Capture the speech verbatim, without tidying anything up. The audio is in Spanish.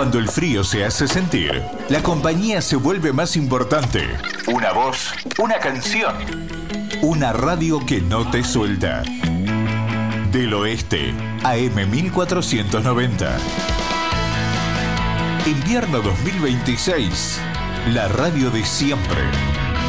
Cuando el frío se hace sentir, la compañía se vuelve más importante. Una voz, una canción, una radio que no te suelta. Del Oeste, A M mil cuatrocientos noventa. Invierno dos mil veintiséis, la radio de siempre.